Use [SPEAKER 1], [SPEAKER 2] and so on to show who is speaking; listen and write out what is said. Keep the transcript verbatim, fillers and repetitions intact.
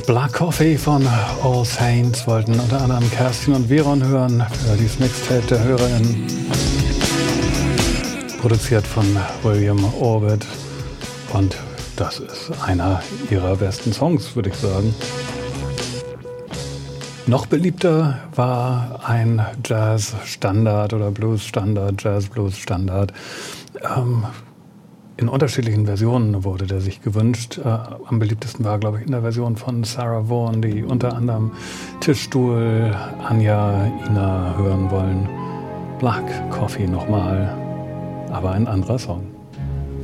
[SPEAKER 1] Black Coffee von All Saints wollten unter anderem Kerstin und Veron hören für dieses Mixtape der HörerInnen. Produziert von William Orbit. Und das ist einer ihrer besten Songs, würde ich sagen. Noch beliebter war ein Jazz-Standard oder Blues-Standard, Jazz-Blues-Standard. Ähm, in unterschiedlichen Versionen wurde der sich gewünscht. Äh, am beliebtesten war, glaube ich, in der Version von Sarah Vaughan, die unter anderem Tischstuhl, Anja, Ina hören wollen. Black Coffee nochmal, aber ein anderer Song.